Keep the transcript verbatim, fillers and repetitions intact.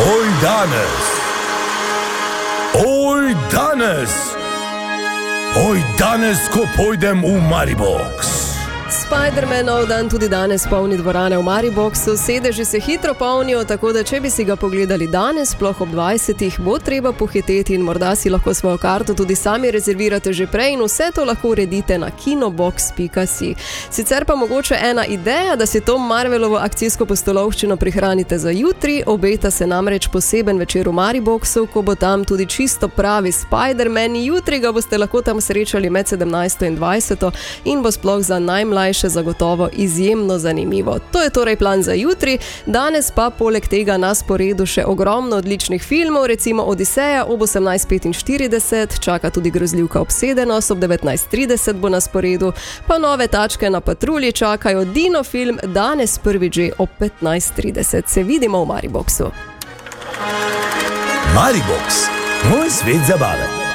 Oj danes, oj danes, oj danes, ko pojdem v Maribox. Spider-Manov dan tudi danes polni dvorane v Mariboxu, sedeži se hitro polnijo, tako da če bi si ga pogledali danes, sploh ob dvajsetih, bo treba pohiteti in morda si lahko svojo karto tudi sami rezervirate že prej in vse to lahko uredite na kinobox pika si. Sicer pa mogoče ena ideja, da si to Marvelovo akcijsko pustolovščino prihranite za jutri, obeta se namreč poseben večer v Mariboxu, ko bo tam tudi čisto pravi Spider-Man. Jutri ga boste lahko tam srečali med sedemnajsto in dvajseto in bo sploh za najmlajše še zagotovo izjemno zanimivo. To je torej plan za jutri, danes pa poleg tega na sporedu še ogromno odličnih filmov, recimo Odiseja ob osemnajst petinštirideset, čaka tudi Grozljivka obsedenost, ob devetnajst trideset bo na sporedu, pa Nove tačke na patrulji čakajo, Dino film danes prvič že ob petnajst trideset. Se vidimo v Mariboxu. Maribox, moj svet zabave.